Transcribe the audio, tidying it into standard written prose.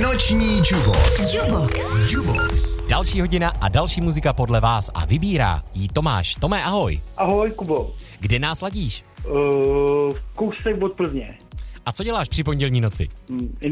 Noční Jubox. Další hodina a další muzika podle vás a vybírá jí Tomáš. Tome, ahoj. Ahoj, Kubo. Kde nás ladíš? Kousek od Plzně. A co děláš při pondělní noci?